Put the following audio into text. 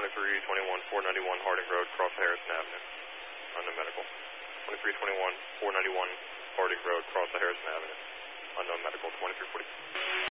2321 491 Harding Road, cross Harrison Avenue. Unknown medical. 2321 491 Harding Road, cross Harrison Avenue. Unknown medical. 2340.